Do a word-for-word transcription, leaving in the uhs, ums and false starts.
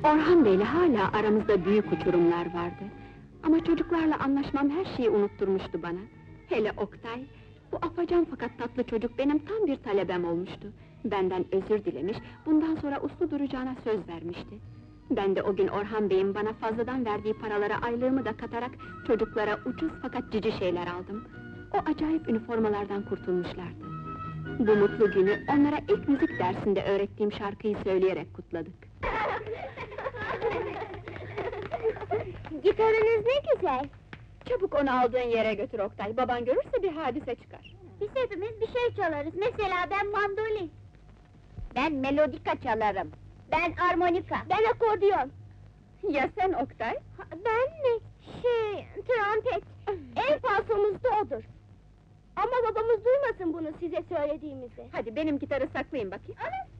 Orhan Bey'le hala aramızda büyük uçurumlar vardı. Ama çocuklarla anlaşmam her şeyi unutturmuştu bana. Hele Oktay, bu afacan fakat tatlı çocuk benim tam bir talebem olmuştu. Benden özür dilemiş, bundan sonra uslu duracağına söz vermişti. Ben de o gün Orhan Bey'in bana fazladan verdiği paralara aylığımı da katarak çocuklara ucuz fakat cici şeyler aldım. O acayip üniformalardan kurtulmuşlardı. Bu mutlu günü onlara ilk müzik dersinde öğrettiğim şarkıyı söyleyerek kutladık. Gitarınız ne güzel! Çabuk onu aldığın yere götür Oktay, baban görürse bir hadise çıkar. Biz hepimiz bir şey çalarız, mesela ben mandolin. Ben melodika çalarım. Ben armonika. Ben akordeon. Ya sen Oktay? Ha, ben mi? Şey, trompet. En falsomuz da odur. Ama babamız duymasın bunu size söylediğimizi. Hadi benim gitarı saklayın bakayım. Ana!